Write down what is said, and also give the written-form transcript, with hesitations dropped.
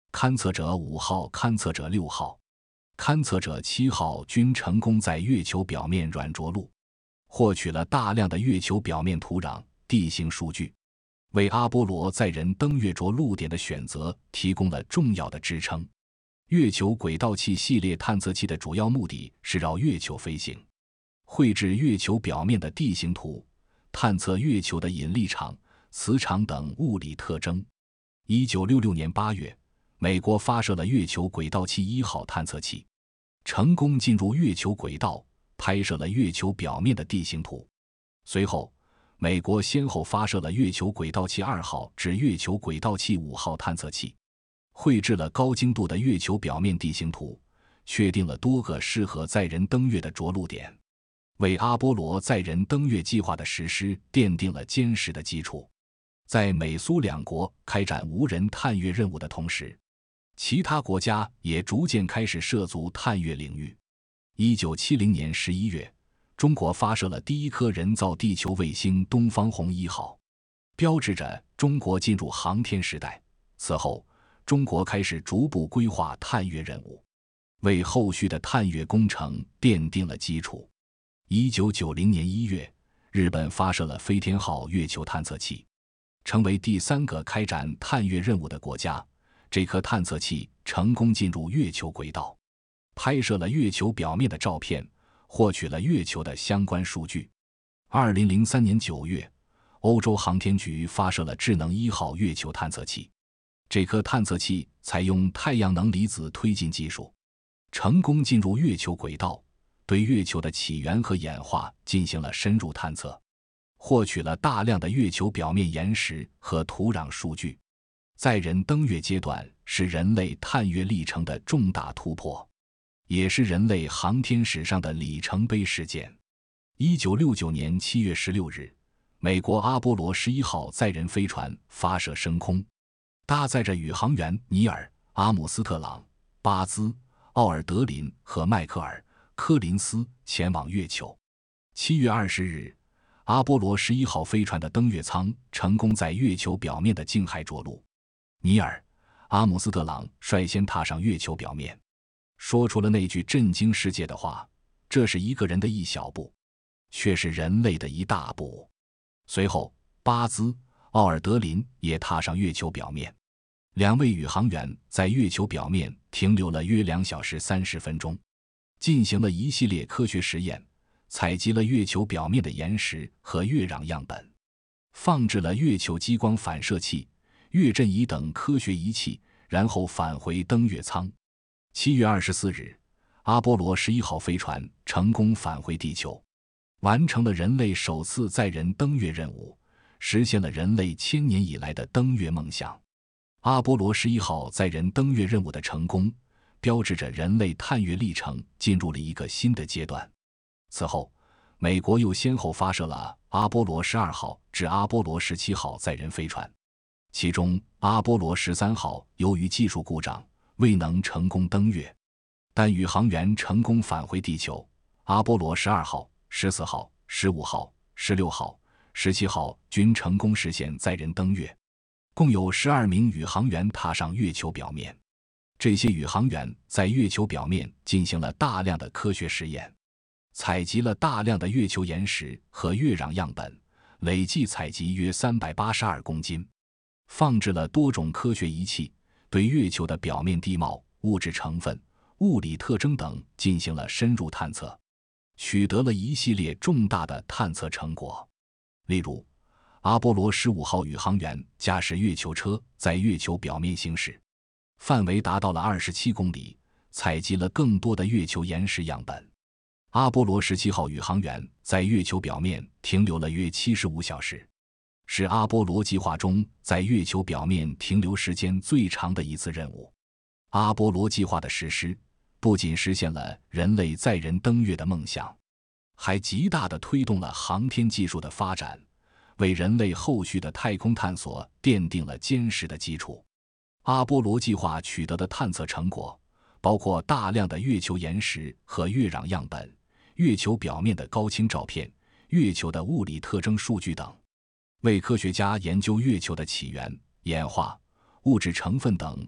勘测者5号、勘测者6号、勘测者7号均成功在月球表面软着陆，获取了大量的月球表面土壤、地形数据，为阿波罗载人登月着陆点的选择提供了重要的支撑。月球轨道器系列探测器的主要目的是绕月球飞行，绘制月球表面的地形图，探测月球的引力场、磁场等物理特征。1966年8月，美国发射了月球轨道器1号探测器，成功进入月球轨道，拍摄了月球表面的地形图。随后，美国先后发射了月球轨道器2号至月球轨道器5号探测器，绘制了高精度的月球表面地形图，确定了多个适合载人登月的着陆点，为阿波罗载人登月计划的实施奠定了坚实的基础。在美苏两国开展无人探月任务的同时，其他国家也逐渐开始涉足探月领域。1970年11月，中国发射了第一颗人造地球卫星东方红1号，标志着中国进入航天时代。此后，中国开始逐步规划探月任务，为后续的探月工程奠定了基础。1990年1月，日本发射了飞天号月球探测器，成为第3个开展探月任务的国家。这颗探测器成功进入月球轨道，拍摄了月球表面的照片，获取了月球的相关数据。2003年9月，欧洲航天局发射了智能1号月球探测器，这颗探测器采用太阳能离子推进技术，成功进入月球轨道，对月球的起源和演化进行了深入探测，获取了大量的月球表面岩石和土壤数据。载人登月阶段是人类探月历程的重大突破，也是人类航天史上的里程碑事件。1969年7月16日，美国阿波罗11号载人飞船发射升空，搭载着宇航员尼尔、阿姆斯特朗、巴兹、奥尔德林和迈克尔·柯林斯前往月球。7月20日，阿波罗11号飞船的登月舱成功在月球表面的近海着陆，尼尔、阿姆斯特朗率先踏上月球表面，说出了那句震惊世界的话：这是一个人的一小步，却是人类的一大步。随后，巴兹、奥尔德林也踏上月球表面，2位宇航员在月球表面停留了约2小时30分钟，进行了一系列科学实验，采集了月球表面的岩石和月壤样本，放置了月球激光反射器、月震仪等科学仪器，然后返回登月舱。7月24日，阿波罗11号飞船成功返回地球，完成了人类首次载人登月任务，实现了人类1000年以来的登月梦想。阿波罗11号载人登月任务的成功，标志着人类探月历程进入了一个新的阶段。此后，美国又先后发射了阿波罗12号至阿波罗17号载人飞船，其中阿波罗13号由于技术故障未能成功登月，但宇航员成功返回地球。阿波罗12号、14号、15号、16号、17号均成功实现载人登月，共有12名宇航员踏上月球表面。这些宇航员在月球表面进行了大量的科学实验，采集了大量的月球岩石和月壤样本，累计采集约382公斤，放置了多种科学仪器，对月球的表面地貌、物质成分、物理特征等进行了深入探测，取得了一系列重大的探测成果。例如，阿波罗15号宇航员驾驶月球车在月球表面行驶，范围达到了27公里，采集了更多的月球岩石样本。阿波罗17号宇航员在月球表面停留了约75小时，是阿波罗计划中在月球表面停留时间最长的一次任务。阿波罗计划的实施，不仅实现了人类载人登月的梦想，还极大地推动了航天技术的发展，为人类后续的太空探索奠定了坚实的基础。阿波罗计划取得的探测成果，包括大量的月球岩石和月壤样本、月球表面的高清照片、月球的物理特征数据等，为科学家研究月球的起源、演化、物质成分等